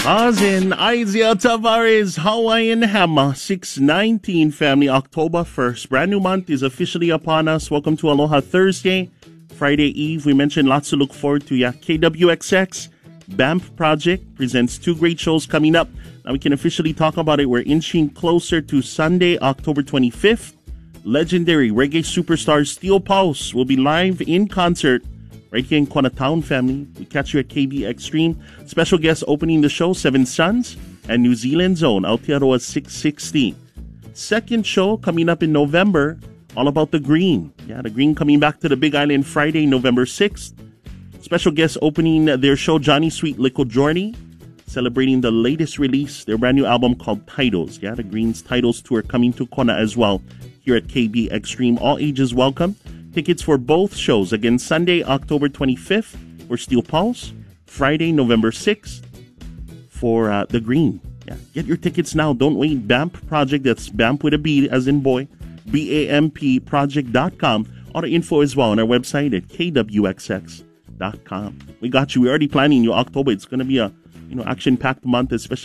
Azin, Isaiah Tavares, Hawaiian Hammer, 619 family, October 1st. Brand new month is officially upon us. Welcome to Aloha Thursday, Friday Eve. We mentioned lots to look forward to. Yeah, KWXX, BAMP Project presents two great shows coming up. Now we can officially talk about it. We're inching closer to Sunday, October 25th. Legendary reggae superstar Steel Pulse will be live in concert right here in Kona Town, family. We catch you at KB Extreme. Special guest opening the show, Seven Suns and New Zealand Zone, Aotearoa 660. Second show coming up in November, all about the Green. Yeah, the Green coming back to the Big Island Friday, November 6th. Special guest opening their show, Johnny Sweet Liquid Journey, celebrating the latest release, their brand new album called Titles. Yeah, the Green's Titles Tour coming to Kona as well here at KB Extreme. All ages welcome. Tickets for both shows. Again, Sunday, October 25th for Steel Pulse. Friday, November 6th for The Green. Yeah, get your tickets now. Don't wait. BAMP Project, that's BAMP with a B as in boy, BAMP project.com. All the info as well on our website at kwxx.com. We got you. We're already planning your October. It's going to be a action-packed month, especially